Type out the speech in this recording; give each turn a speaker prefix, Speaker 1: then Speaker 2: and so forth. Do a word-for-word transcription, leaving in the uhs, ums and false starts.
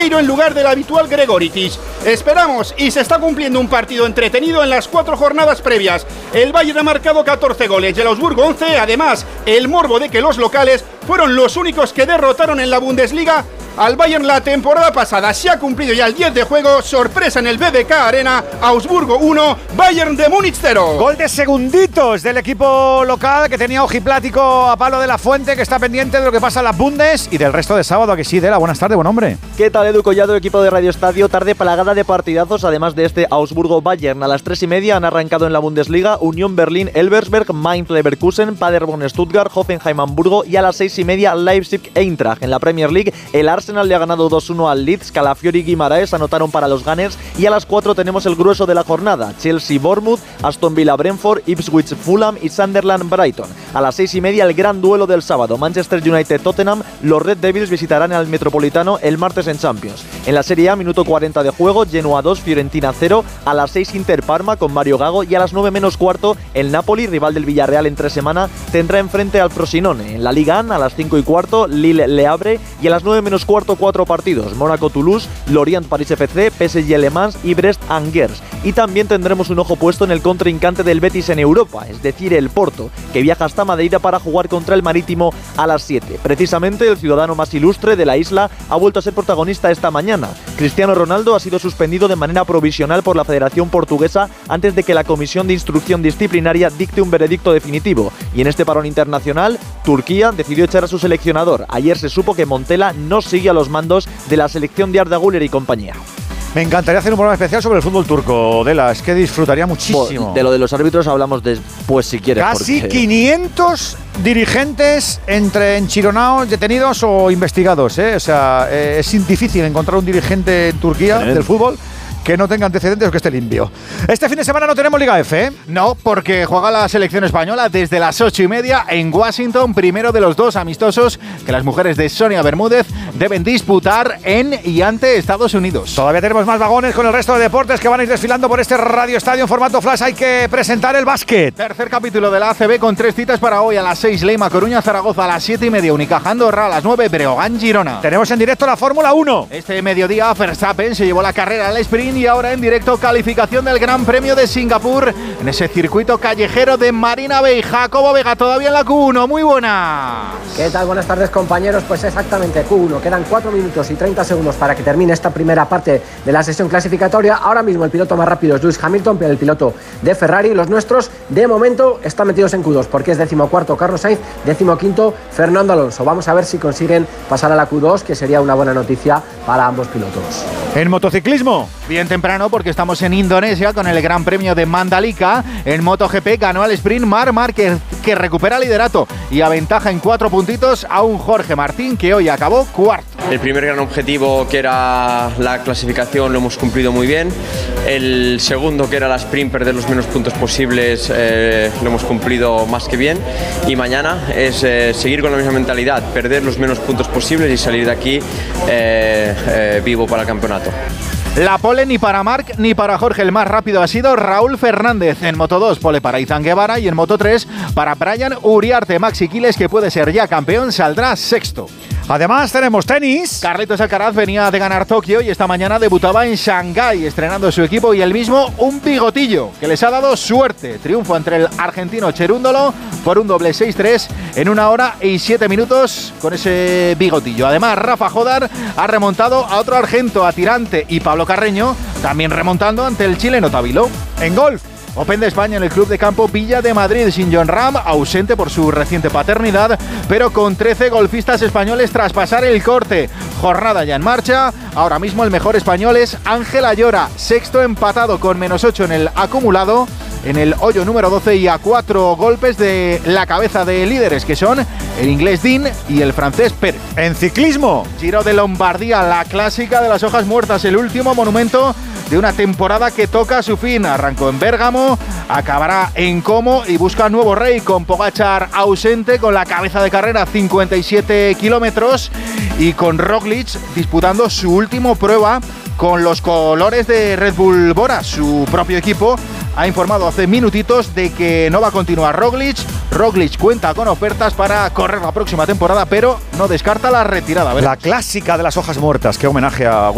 Speaker 1: en lugar del habitual Gregoritis. Esperamos y se está cumpliendo un partido entretenido en las cuatro jornadas previas. El Bayern ha marcado catorce goles y el Augsburgo once. Además, el morbo de que los locales fueron los únicos que derrotaron en la Bundesliga al Bayern la temporada pasada. Se ha cumplido ya el diez de juego. Sorpresa en el B D K Arena. Augsburgo uno, Bayern de Múnich cero.
Speaker 2: Gol de segunditos del equipo local que tenía ojiplático a palo de la Fuente, que está pendiente de lo que pasa en las Bundes y del resto de sábado. ¿A que sí, Dela? Buenas tardes, buen hombre.
Speaker 3: ¿Qué tal, Edu Collado, equipo de Radio Estadio? Tarde plagada de partidazos, además de este Augsburgo-Bayern. A las tres y media han arrancado en la Bundesliga Unión Berlín-Elversberg, Mainz-Leverkusen, Paderborn-Stuttgart, Hoffenheim-Hamburgo y a las seis y media Leipzig-Eintracht. En la Premier League, el Arsenal le ha ganado dos uno al Leeds, Calafiori y Guimaraes anotaron para los Gunners y a las cuatro tenemos el grueso de la jornada, Chelsea-Bournemouth, Aston Villa-Brentford, Ipswich-Fulham y Sunderland-Brighton. A las seis y media el gran duelo del sábado, Manchester United-Tottenham, los Red Devils visitarán al Metropolitano el martes en Champions. En la Serie A, minuto cuarenta de juego, Genoa dos, Fiorentina cero, a las seis Inter-Parma con Mario Gago y a las nueve menos cuarto el Napoli, rival del Villarreal entre semana, tendrá enfrente al Frosinone. En la Liga A, a las cinco y cuarto, Lille-Le Havre y a las nueve menos cuarto cuatro partidos, Mónaco-Toulouse, Lorient-Paris F C, P S G Le Mans y Brest-Angers. Y también tendremos un ojo puesto en el contrincante del Betis en Europa, es decir, el Porto, que viaja hasta Madeira para jugar contra el Marítimo a las siete. Precisamente el ciudadano más ilustre de la isla ha vuelto a ser protagonista esta mañana. Cristiano Ronaldo ha sido suspendido de manera provisional por la Federación Portuguesa antes de que la Comisión de Instrucción Disciplinaria dicte un veredicto definitivo. Y en este parón internacional, Turquía decidió echar a su seleccionador. Ayer se supo que Montella no sigue a los mandos de la selección de Arda Güler y compañía.
Speaker 2: Me encantaría hacer un programa especial sobre el fútbol turco, Dela, es que disfrutaría muchísimo.
Speaker 3: De lo de los árbitros hablamos después, si quieres.
Speaker 2: Casi
Speaker 3: porque...
Speaker 2: quinientos dirigentes entre enchironados, detenidos o investigados, ¿eh? O sea, eh, es difícil encontrar un dirigente en Turquía Tremendo. del fútbol que no tenga antecedentes o que esté limpio. Este fin de semana no tenemos Liga F, ¿eh?
Speaker 1: No, porque juega la selección española desde las ocho y media en Washington, primero de los dos amistosos que las mujeres de Sonia Bermúdez deben disputar en y ante Estados Unidos.
Speaker 2: Todavía tenemos más vagones con el resto de deportes que van a ir desfilando por este Radio Estadio en formato flash. Hay que presentar el básquet.
Speaker 1: Tercer capítulo de la A C B con tres citas para hoy. A las seis, Leima Coruña Zaragoza. A las siete y media, Unicaja Andorra. A las nueve, Breogán Girona.
Speaker 2: Tenemos en directo la Fórmula uno.
Speaker 1: Este mediodía, Verstappen se llevó la carrera al sprint y ahora en directo calificación del Gran Premio de Singapur en ese circuito callejero de Marina Bay. Jacobo Vega todavía en la Q uno. Muy buena.
Speaker 4: ¿Qué tal? Buenas tardes, compañeros. Pues exactamente Q uno. Quedan cuatro minutos y treinta segundos para que termine esta primera parte de la sesión clasificatoria. Ahora mismo el piloto más rápido es Lewis Hamilton, pero el piloto de Ferrari, los nuestros, de momento están metidos en Q dos porque es decimocuarto Carlos Sainz, decimoquinto Fernando Alonso. Vamos a ver si consiguen pasar a la Q dos, que sería una buena noticia para ambos pilotos.
Speaker 2: En motociclismo,
Speaker 1: bien temprano porque estamos en Indonesia con el Gran Premio de Mandalika. En MotoGP ganó al sprint Marc Márquez, que recupera liderato y aventaja en cuatro puntitos a un Jorge Martín que hoy acabó cuarto.
Speaker 5: El primer gran objetivo, que era la clasificación, lo hemos cumplido muy bien. El segundo, que era la sprint, perder los menos puntos posibles, eh, lo hemos cumplido más que bien. Y mañana es eh, seguir con la misma mentalidad, perder los menos puntos posibles y salir de aquí eh, eh, vivo para el campeonato.
Speaker 1: La pole ni para Marc ni para Jorge. El más rápido ha sido Raúl Fernández. En Moto dos, pole para Izan Guevara. Y en Moto tres, para Brian Uriarte. Maxi Quiles, que puede ser ya campeón, saldrá sexto.
Speaker 2: Además tenemos tenis.
Speaker 1: Carlitos Alcaraz venía de ganar Tokio y esta mañana debutaba en Shanghái, estrenando su equipo y él mismo un bigotillo que les ha dado suerte. Triunfo entre el argentino Cherúndolo por un doble seis tres en una hora y siete minutos con ese bigotillo. Además, Rafa Jodar ha remontado a otro argento, a Tirante, y Pablo Carreño también remontando ante el chileno Tabilo.
Speaker 2: En golf,
Speaker 1: Open de España en el Club de Campo Villa de Madrid, sin Jon Rahm, ausente por su reciente paternidad, pero con trece golfistas españoles tras pasar el corte. Jornada ya en marcha. Ahora mismo el mejor español es Ángel Ayora, sexto empatado con menos ocho en el acumulado, en el hoyo número doce y a cuatro golpes de la cabeza de líderes, que son el inglés Dean y el francés Pérez.
Speaker 2: En ciclismo,
Speaker 1: Giro de Lombardía, la clásica de las hojas muertas, el último monumento de una temporada que toca a su fin. Arrancó en Bérgamo, acabará en Como y busca nuevo rey, con Pogačar ausente, con la cabeza de carrera cincuenta y siete kilómetros, y con Roglic disputando su última prueba con los colores de Red Bull Bora. Su propio equipo ha informado hace minutitos de que no va a continuar Roglic. Roglic cuenta con ofertas para correr la próxima temporada, pero no descarta la retirada.
Speaker 2: La clásica de las hojas muertas. Qué homenaje a